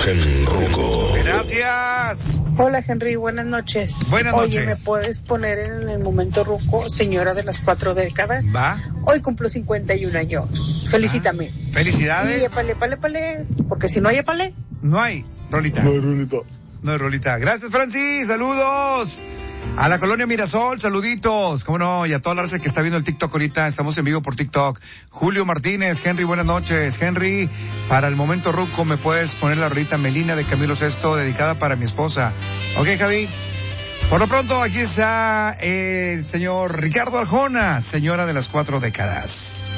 Gen Ruco. Gracias. Hola Henry, buenas noches. Buenas noches. Oye, ¿me puedes poner en el momento ruco, señora de las 4 décadas? Va. Hoy cumplo 51 años. Felicítame. Felicidades. Y épale, porque si no hay épale. No hay rolita. No hay rolita. No hay rolita. Gracias, Francis. Saludos. A la colonia Mirasol, saluditos. Cómo no, y a toda la raza que está viendo el TikTok ahorita. Estamos en vivo por TikTok. Julio Martínez, Henry, buenas noches. Henry, para el momento ruco, ¿me puedes poner la rolita Melina de Camilo Sesto, dedicada para mi esposa? Ok, Javi. Por lo pronto, aquí está el señor Ricardo Arjona, señora de las 4 décadas.